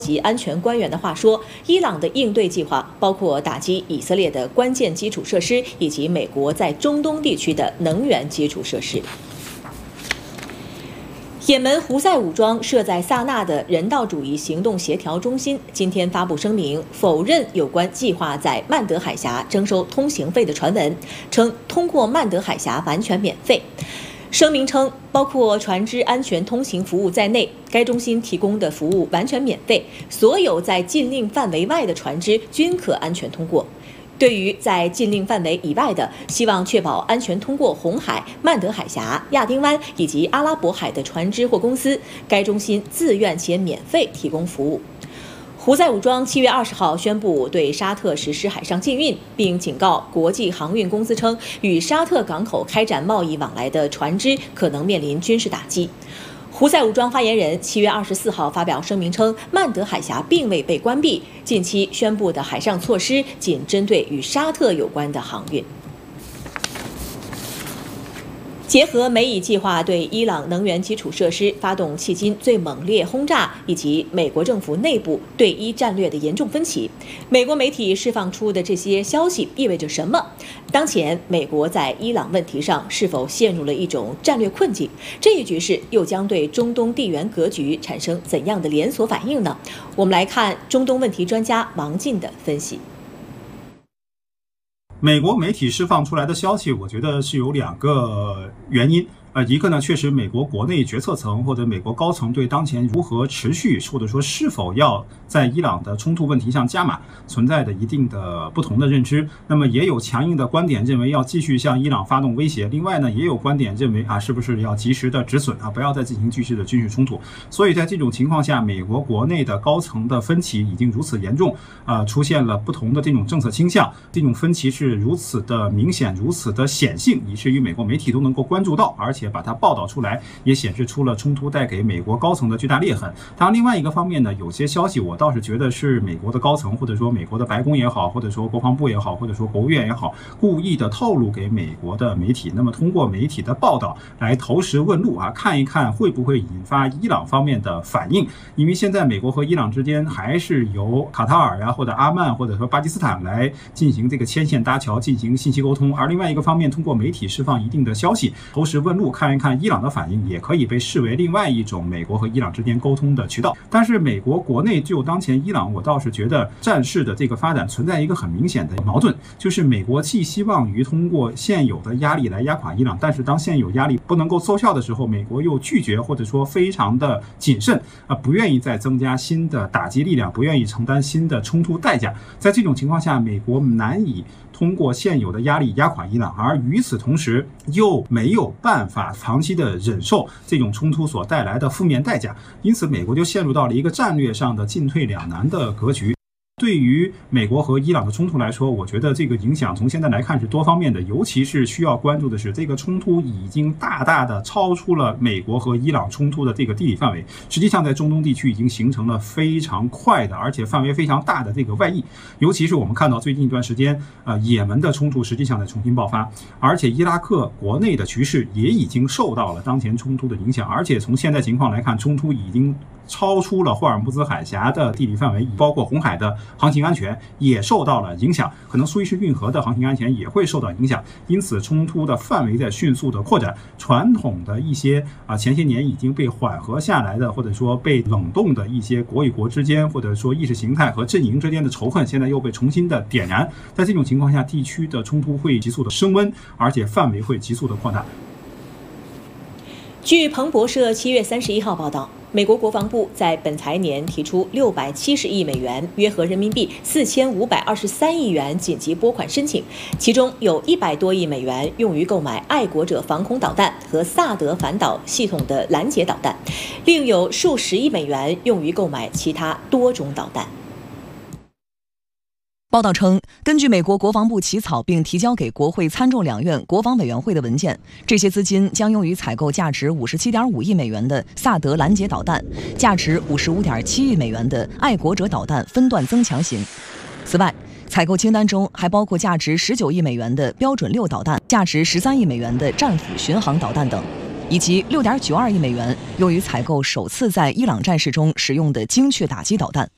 及安全官员的话说，伊朗的应对计划包括打击以色列的关键基础设施，以及美国在中东地区的能源基础设施。也门胡塞武装设在萨那的人道主义行动协调中心今天发布声明，否认有关计划在曼德海峡征收通行费的传闻，称通过曼德海峡完全免费。声明称，包括船只安全通行服务在内，该中心提供的服务完全免费，所有在禁令范围外的船只均可安全通过。对于在禁令范围以外的，希望确保安全通过红海、曼德海峡、亚丁湾以及阿拉伯海的船只或公司，该中心自愿且免费提供服务。胡塞武装7月20号宣布对沙特实施海上禁运，并警告国际航运公司称，与沙特港口开展贸易往来的船只可能面临军事打击。胡塞武装发言人7月24号发表声明称，曼德海峡并未被关闭，近期宣布的海上措施仅针对与沙特有关的航运。结合美以计划对伊朗能源基础设施发动迄今最猛烈轰炸，以及美国政府内部对伊战略的严重分歧，美国媒体释放出的这些消息意味着什么？当前美国在伊朗问题上是否陷入了一种战略困境？这一局势又将对中东地缘格局产生怎样的连锁反应呢？我们来看中东问题专家王进的分析。 美国媒体释放出来的消息，我觉得是有2个原因。一个呢，确实美国国内决策层或者美国高层对当前如何持续或者说是否要在伊朗的冲突问题上加码，存在的一定的不同的认知。那么也有强硬的观点认为要继续向伊朗发动威胁，另外呢，也有观点认为是不是要及时的止损不要再进行继续的军事冲突。所以在这种情况下，美国国内的高层的分歧已经如此严重，出现了不同的这种政策倾向，这种分歧是如此的明显，如此的显性，以至于美国媒体都能够关注到，而且把它报道出来，也显示出了冲突带给美国高层的巨大裂痕。当然，另外一个方面呢，有些消息我倒是觉得是美国的高层，或者说美国的白宫也好，或者说国防部也好，或者说国务院也好，故意的透露给美国的媒体，那么通过媒体的报道来投石问路看一看会不会引发伊朗方面的反应。因为现在美国和伊朗之间还是由卡塔尔或者阿曼或者说巴基斯坦来进行这个牵线搭桥，进行信息沟通，而另外一个方面通过媒体释放一定的消息，投石问路，看一看伊朗的反应，也可以被视为另外一种美国和伊朗之间沟通的渠道。但是美国国内就当前伊朗，我倒是觉得战事的这个发展存在一个很明显的矛盾，就是美国既希望于通过现有的压力来压垮伊朗，但是当现有压力不能够奏效的时候，美国又拒绝或者说非常的谨慎，不愿意再增加新的打击力量，不愿意承担新的冲突代价。在这种情况下，美国难以通过现有的压力压垮伊朗，而与此同时又没有办法长期的忍受这种冲突所带来的负面代价，因此美国就陷入到了一个战略上的进退两难的格局。对于美国和伊朗的冲突来说，我觉得这个影响从现在来看是多方面的，尤其是需要关注的是，这个冲突已经大大的超出了美国和伊朗冲突的这个地理范围，实际上在中东地区已经形成了非常快的而且范围非常大的这个外溢。尤其是我们看到最近一段时间也门的冲突实际上在重新爆发，而且伊拉克国内的局势也已经受到了当前冲突的影响，而且从现在情况来看，冲突已经超出了霍尔木兹海峡的地理范围，包括红海的航行安全也受到了影响，可能苏伊士运河的航行安全也会受到影响，因此冲突的范围在迅速的扩展。传统的一些前些年已经被缓和下来的，或者说被冷冻的一些国与国之间，或者说意识形态和阵营之间的仇恨，现在又被重新的点燃。在这种情况下，地区的冲突会急速的升温，而且范围会急速的扩大。 据彭博社7月31号报道，美国国防部在本财年提出670亿美元，约合人民币4523亿元紧急拨款申请，其中有100多亿美元用于购买爱国者防空导弹和萨德反导系统的拦截导弹，另有数十亿美元用于购买其他多种导弹。 报道称，根据美国国防部起草并提交给国会参众两院国防委员会的文件，这些资金将用于采购价值57.5亿美元的萨德拦截导弹，价值55.7亿美元的爱国者导弹分段增强型。此外，采购清单中还包括价值19亿美元的标准6导弹、价值13亿美元的战斧巡航导弹等，以及6.92亿美元用于采购首次在伊朗战事中使用的精确打击导弹。